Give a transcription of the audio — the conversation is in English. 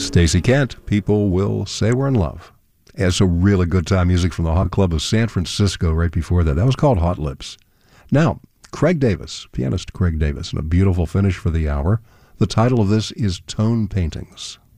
Stacey Kent, People Will Say We're in Love. It's a really good time music from the Hot Club of San Francisco right before that. That was called Hot Lips. Now, Craig Davis, pianist Craig Davis, and a beautiful finish for the hour. The title of this is Tone Paintings.